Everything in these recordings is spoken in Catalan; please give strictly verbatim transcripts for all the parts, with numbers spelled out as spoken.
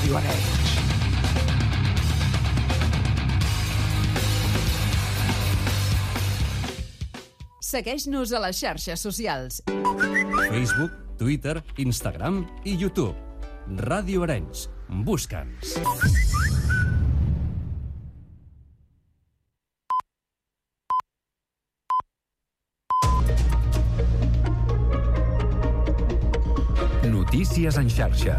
Ràdio Arenys. Segueix-nos a les xarxes socials. Facebook, Twitter, Instagram i YouTube. Ràdio Arenys. Busca'ns. Notícies en xarxa.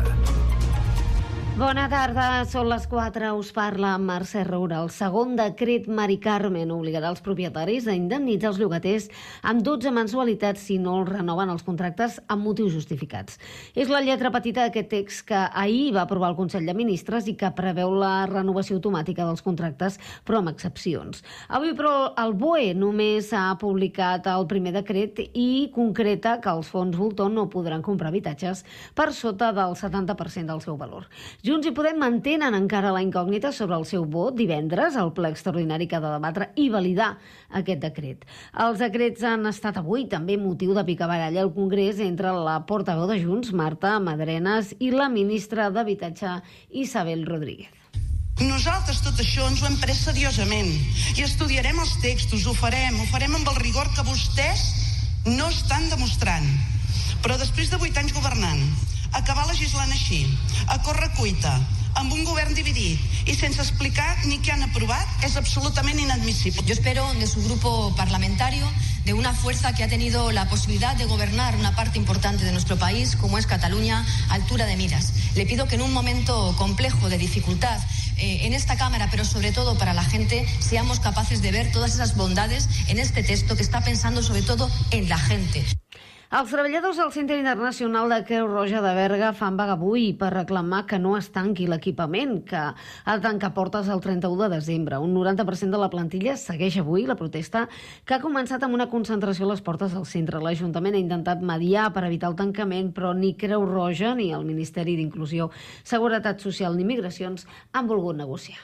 Bona tarda, són les quatre, us parla Mercè Roura. El segon decret Mari Carmen obligarà els propietaris a indemnitzar els llogaters amb dotze mensualitats si no els renoven els contractes amb motius justificats. És la lletra petita d'aquest text que ahir va aprovar el Consell de Ministres i que preveu la renovació automàtica dels contractes, però amb excepcions. Avui, però, el B O E només ha publicat el primer decret i concreta que els fons Voltor no podran comprar habitatges per sota del setanta per cent del seu valor. Junts i Podem mantenen encara la incògnita sobre el seu vot divendres al ple extraordinari que ha de debatre i validar aquest decret. Els decrets han estat avui també motiu de picabaralla al Congrés entre la portaveu de Junts, Marta Madrenas, i la ministra d'Habitatge, Isabel Rodríguez. Nosaltres tot això ens ho hem pres seriosament i estudiarem els textos, ho farem, ho farem amb el rigor que vostès no estan demostrant. Però després de vuit anys governant, acabar legislant així, a correcuita, amb un govern dividit y sense explicar ni què han aprovat es absolutamente inadmisible. Yo espero de su grupo parlamentario, de una fuerza que ha tenido la posibilidad de gobernar una parte importante de nuestro país, como es Cataluña, altura de miras. Le pido que en un momento complejo de dificultad eh, en esta Cámara, pero sobre todo para la gente, seamos capaces de ver todas esas bondades en este texto que está pensando sobre todo en la gente. Els treballadors del Centre Internacional de Creu Roja de Berga fan vaga avui per reclamar que no es tanqui l'equipament, que ha de tancar portes el trenta-u de desembre. Un noranta per cent de la plantilla segueix avui la protesta, que ha començat amb una concentració a les portes del centre. L'Ajuntament ha intentat mediar per evitar el tancament, però ni Creu Roja ni el Ministeri d'Inclusió, Seguretat Social ni Migracions han volgut negociar.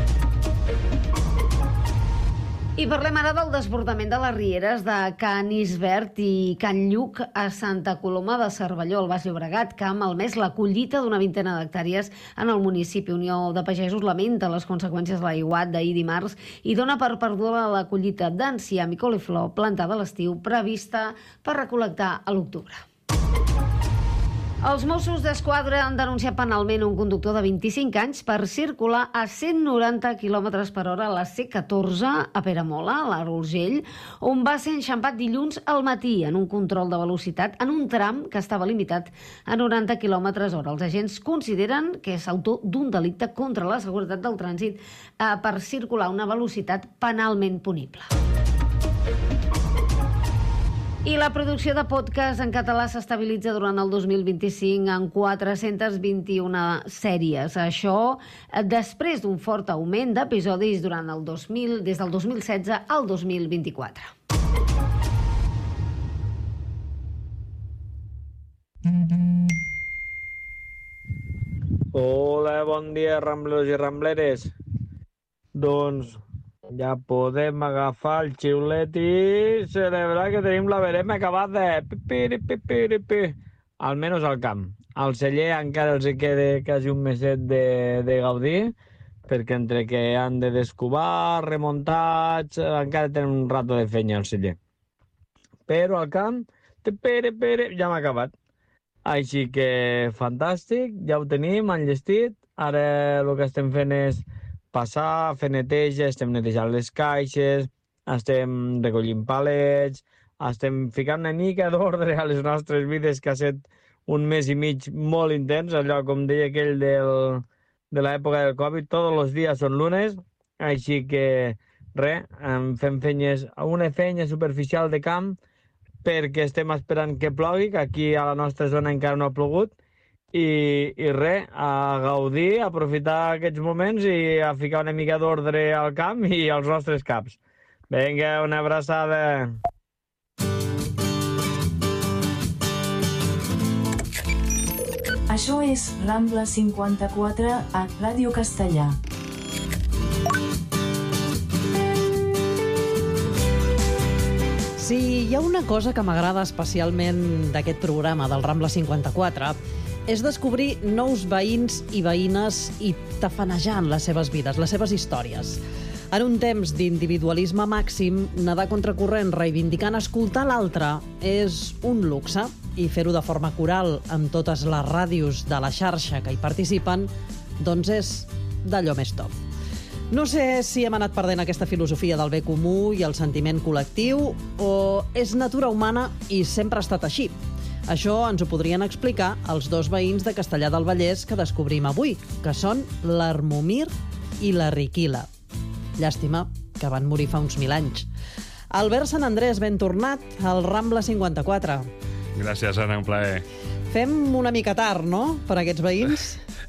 I parlem ara del desbordament de les rieres de Can Isbert i Can Lluc a Santa Coloma de Cervelló, al Baix Llobregat, que ha malmès la collita d'una vintena d'hectàrees en el municipi. Unió de Pagesos lamenta les conseqüències de l'aiguat d'ahir dimarts i dona per perduda la collita d'enciam i coliflor plantada a l'estiu prevista per recol·lectar a l'octubre. Els Mossos d'Esquadra han denunciat penalment un conductor de vint-i-cinc anys per circular a cent noranta quilòmetres per hora a la C catorze a Peramola, a l'Urgell, on va ser enxampat dilluns al matí en un control de velocitat en un tram que estava limitat a noranta quilòmetres hora. Els agents consideren que és autor d'un delicte contra la seguretat del trànsit eh, per circular a una velocitat penalment punible. I la producció de podcast en català s'estabilitza durant el dos mil vint-i-cinc en quatre-centes vint-i-una sèries. Això després d'un fort augment d'episodis durant el dos mil, des del dos mil setze al dos mil vint-i-quatre. Hola, bon dia, rambleros i rambleres. Doncs ja podem agafar el xiulet i celebrar que tenim la verema acabada. Pipiri, pipiri, pipiri. Almenys al camp. Al celler encara els hi queda quasi un meset de, de gaudir, perquè entre que han de descubar, remuntats, encara tenen un rato de feina al celler. Però al camp, pipiri, pipiri, ja m'ha acabat. Així que fantàstic, ja ho tenim enllestit. Ara el que estem fent és passar, fer neteja, estem netejant les caixes, estem recollint palets, estem ficant una mica d'ordre a les nostres vides, que ha estat un mes i mig molt intens, allò com deia aquell del, de l'època del Covid, tots els dies són lunes, així que res, fem feines, una feina superficial de camp, perquè estem esperant que plogui, que aquí a la nostra zona encara no ha plogut, I, i res, a gaudir, a aprofitar aquests moments i a ficar una mica d'ordre al camp i als nostres caps. Vinga, una abraçada. Això és Rambla cinquanta-quatre a Ràdio Castellà. Si hi ha una cosa que m'agrada especialment d'aquest programa del Rambla cinquanta-quatre és descobrir nous veïns i veïnes i tafanejant les seves vides, les seves històries. En un temps d'individualisme màxim, nedar contracorrent reivindicant escoltar l'altre és un luxe, i fer-ho de forma coral amb totes les ràdios de la xarxa que hi participen, doncs és d'allò més top. No sé si hem anat perdent aquesta filosofia del bé comú i el sentiment col·lectiu, o és natura humana i sempre ha estat així. Això ens ho podrien explicar els dos veïns de Castellar del Vallès que descobrim avui, que són l'Armomir i la Riquila. Llàstima que van morir fa uns mil anys. Albert Sant Andrés, ben tornat al Rambla cinquanta-quatre. Gràcies, Anna, un plaer. Fem una mica tard, no?, per a aquests veïns?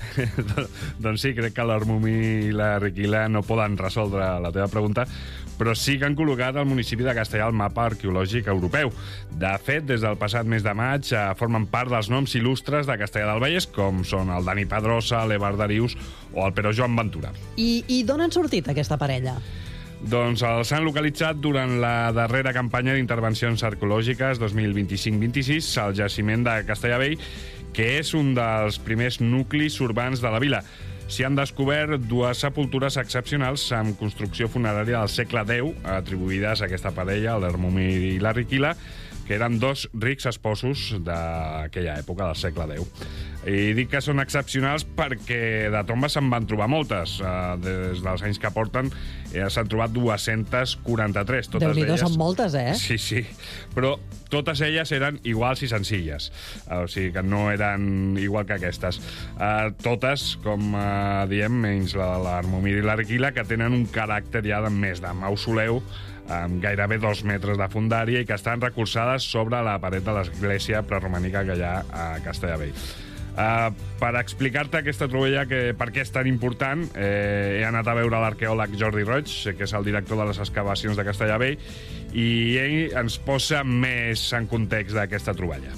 Doncs sí, crec que l'Armomir i la Riquila no poden resoldre la teva pregunta, però sí que han col·locat el municipi de Castellar al mapa arqueològic europeu. De fet, des del passat mes de maig eh, formen part dels noms il·lustres de Castellar del Vallès, com són el Dani Pedrosa, l'Evar Darius o el Pere Joan Ventura. I, i d'on han sortit aquesta parella? Doncs els han localitzat durant la darrera campanya d'intervencions arqueològiques dos mil vint-i-cinc vint-i-sis al jaciment de Castellar Vell, que és un dels primers nuclis urbans de la vila. S'hi han descobert dues sepultures excepcionals amb construcció funerària del segle deu, atribuïdes a aquesta parella, l'Armomir i la Riquila, que eren dos rics esposos d'aquella època, del segle deu. I dic que són excepcionals perquè de tombes se'n van trobar moltes. Des dels anys que porten s'han trobat dues-centes quaranta-tres. Déu-n'hi-do, són moltes, eh? Sí, sí. Però totes elles eren iguals i senzilles. O sigui que no eren igual que aquestes. Totes, com diem, menys l'Armomir i la Riquila, que tenen un caràcter ja més de mausoleu, amb gairebé dos metres de fondària i que estan recolzades sobre la paret de l'església preromànica que hi ha a Castellar Vell. Uh, per explicar-te aquesta troballa, que per què és tan important, eh, he anat a veure l'arqueòleg Jordi Roig, que és el director de les excavacions de Castellar Vell, i ell ens posa més en context d'aquesta troballa.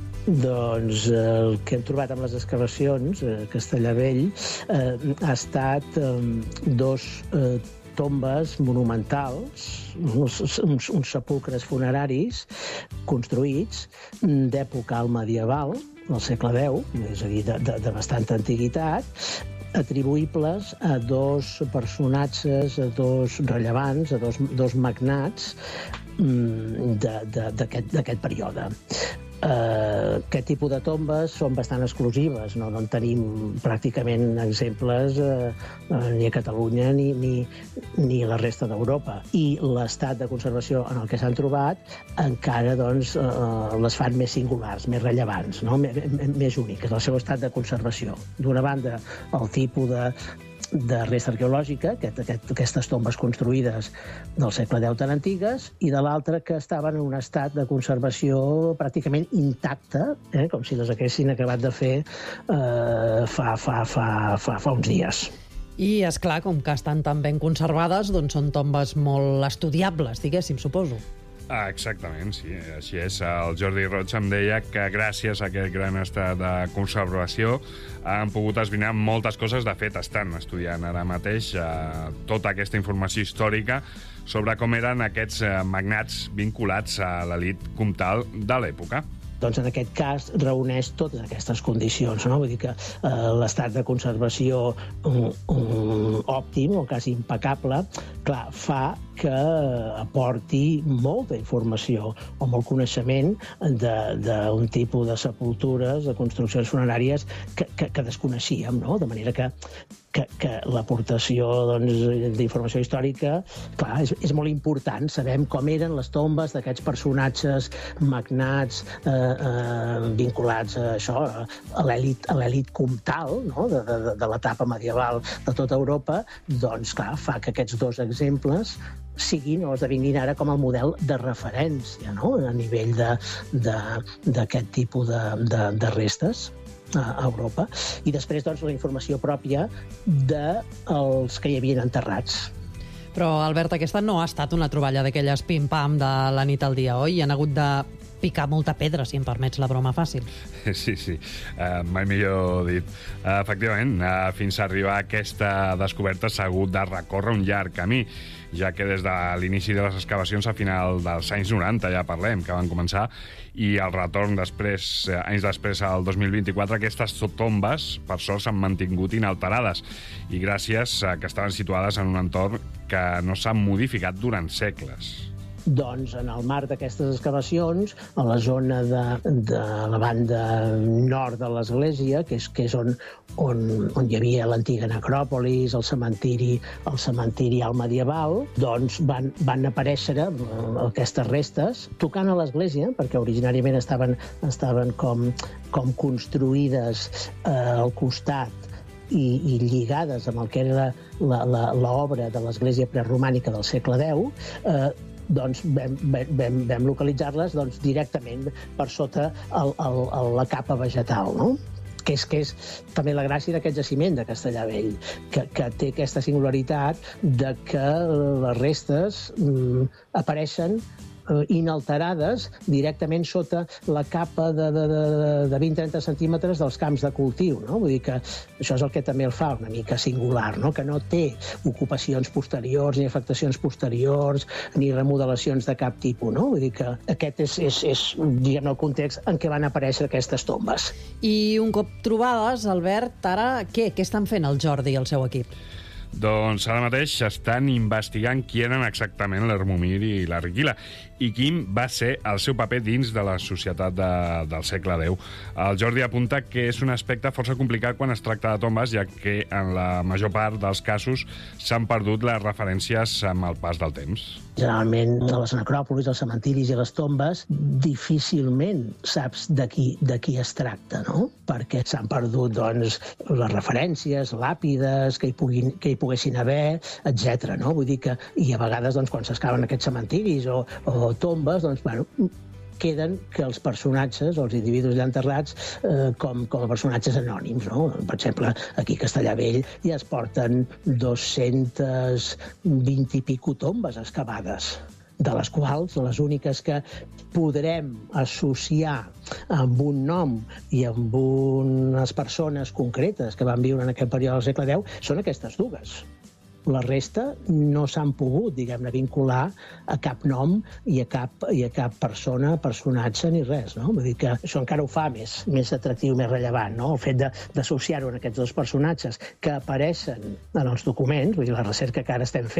Doncs el que hem trobat amb les excavacions a Castellar Vell eh, ha estat eh, dos eh, tombes monumentals, uns, uns, uns sepulcres funeraris construïts d'època medieval, del segle deu, és a dir, de, de, de bastanta antiguitat, atribuïbles a dos personatges, a dos rellevants, a dos, dos magnats d'aquest període. Uh, aquest tipus de tombes són bastant exclusives, no, no en tenim pràcticament exemples uh, uh, ni a Catalunya ni, ni, ni a la resta d'Europa. I l'estat de conservació en el que s'han trobat encara doncs, uh, les fan més singulars, més rellevants, no? M més úniques, el seu estat de conservació. D'una banda, el tipus de de resta arqueològica, aquest, aquest, aquestes tombes construïdes del segle deu tan antigues, i de l'altra que estaven en un estat de conservació pràcticament intacte, eh, com si les haguessin acabat de fer eh, fa, fa, fa, fa, fa uns dies. I, és clar, com que estan tan ben conservades, doncs són tombes molt estudiables, diguéssim, suposo. Ah, exactament, sí, així és. El Jordi Roig em deia que gràcies a aquest gran estat de conservació han pogut esbrinar moltes coses. De fet, estan estudiant ara mateix eh, tota aquesta informació històrica sobre com eren aquests eh, magnats vinculats a l'elit comtal de l'època. Doncs en aquest cas reuneix totes aquestes condicions, no? Vull dir que eh, l'estat de conservació um, um, òptim o quasi impecable, clar, fa que aporti molta informació o molt coneixement d'un tipus de sepultures, de construccions funeràries que, que, que desconeixíem, no? De manera que que, que l'aportació d'informació doncs, històrica, clar, és, és molt important. Sabem com eren les tombes d'aquests personatges magnats eh, eh, vinculats a això, a l'elit comtal, no? de, de, de l'etapa medieval de tota Europa. Doncs, clar, fa que aquests dos exemples siguin o esdevinguin ara com el model de referència, no? A nivell d'aquest tipus de, de, de restes a Europa, i després doncs, la informació pròpia dels que hi havien enterrats. Però, Albert, aquesta no ha estat una troballa d'aquelles pim-pam de la nit al dia, oi? Hi han hagut de picar molta pedra, si em permets la broma fàcil. Sí, sí, uh, mai millor dit. Uh, efectivament, uh, fins a arribar a aquesta descoberta s'ha hagut de recórrer un llarg camí, ja que des de l'inici de les excavacions a final dels anys noranta, ja parlem, que van començar, i el retorn després, eh, anys després, al dos mil vint-i-quatre, aquestes tombes, per sort, s'han mantingut inalterades, i gràcies a que estaven situades en un entorn que no s'ha modificat durant segles. Doncs en el marc d'aquestes excavacions, a la zona de, de la banda nord de l'església, que és, que és on, on, on hi havia l'antiga necròpolis, el cementiri, el cementiri alt medieval, doncs van, van aparèixer aquestes restes tocant a l'església, perquè originàriament estaven, estaven com, com construïdes eh, al costat i, i lligades amb el que era l'obra de l'església preromànica del segle deu, eh, doncs vam, vam, vam localitzar-les doncs, directament per sota el, el, el, la capa vegetal, no? Que és, que és també la gràcia d'aquest jaciment de Castellar Vell, que, que té aquesta singularitat de que les restes mm, apareixen inalterades directament sota la capa de, de, de, de vint a trenta centímetres dels camps de cultiu, no? Vull dir que això és el que també el fa una mica singular, no? Que no té ocupacions posteriors, ni afectacions posteriors, ni remodelacions de cap tipus, no? Vull dir que aquest és, és, és diguem, el context en què van aparèixer aquestes tombes. I un cop trobades, Albert, ara què? Què estan fent el Jordi i el seu equip? Doncs ara mateix estan investigant qui eren exactament l'Hermomir i l'Argila i quin va ser el seu paper dins de la societat de, del segle deu. El Jordi apunta que és un aspecte força complicat quan es tracta de tombes, ja que en la major part dels casos s'han perdut les referències amb el pas del temps. Generalment, a les necròpolis, els cementiris i les tombes, difícilment saps de qui, de qui es tracta, no? Perquè s'han perdut, doncs, les referències, làpides, que hi, puguin, que hi poguessin haver, etcètera, no? Vull dir que, i a vegades, doncs, quan s'excaven aquests cementiris o, o tombes, doncs, bueno, queden que els personatges, o els individus allà enterrats, eh, com, com a personatges anònims, no? Per exemple, aquí a Castellar Vell ja es porten dos-centes vint i pico tombes excavades, de les quals les úniques que podrem associar amb un nom i amb unes persones concretes que van viure en aquest període del segle deu són aquestes dues. La resta no s'han pogut, diguem-ne, vincular a cap nom i a cap, i a cap persona, personatge ni res, no? Vull dir que això encara ho fa més, més atractiu, més rellevant, no? El fet d'associar-ho en aquests dos personatges que apareixen en els documents, vull dir, la recerca que ara estem fent,